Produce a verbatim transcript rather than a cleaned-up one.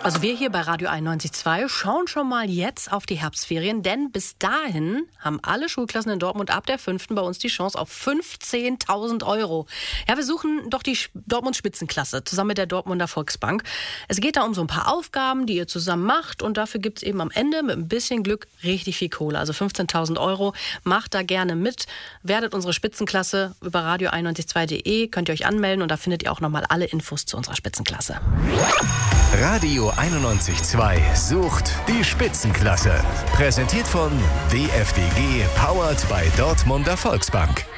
Also wir hier bei Radio einundneunzig Komma zwei schauen schon mal jetzt auf die Herbstferien, denn bis dahin haben alle Schulklassen in Dortmund ab der fünften bei uns die Chance auf fünfzehntausend Euro. Ja, wir suchen doch die Dortmund Spitzenklasse zusammen mit der Dortmunder Volksbank. Es geht da um so ein paar Aufgaben, die ihr zusammen macht, und dafür gibt es eben am Ende mit ein bisschen Glück richtig viel Kohle, also fünfzehntausend Euro. Macht da gerne mit, werdet unsere Spitzenklasse. Über radio einundneunzig Komma zwei punkt de könnt ihr euch anmelden und da findet ihr auch nochmal alle Infos zu unserer Spitzenklasse. Radio einundneunzig Komma zwei sucht die Spitzenklasse. Präsentiert von D F D G, powered bei Dortmunder Volksbank.